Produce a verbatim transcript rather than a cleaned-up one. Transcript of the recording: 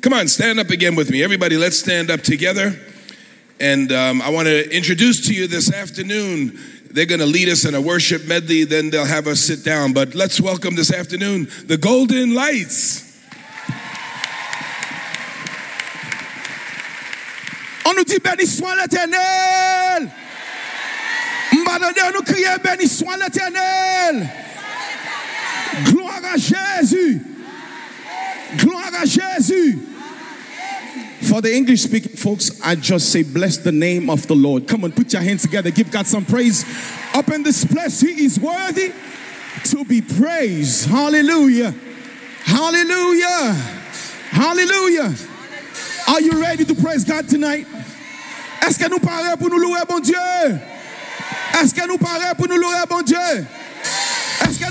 Come on, stand up again with me. Everybody, let's stand up together. And um, I want to introduce to you this afternoon, they're going to lead us in a worship medley, then they'll have us sit down. But let's welcome this afternoon, the Golden Lights. On nous dit béni soit l'Éternel. M'badande nous crier béni soit l'Éternel. Gloire à Jésus. Gloire à Jésus. For the English speaking folks, I just say bless the name of the Lord. Come on, put your hands together. Give God some praise. Up in this place, He is worthy to be praised. Hallelujah. Hallelujah. Hallelujah. Are you ready to praise God tonight? Est-ce que nous parlons pour nous louer bon Dieu? Est-ce que nous parlons pour nous louer bon Dieu?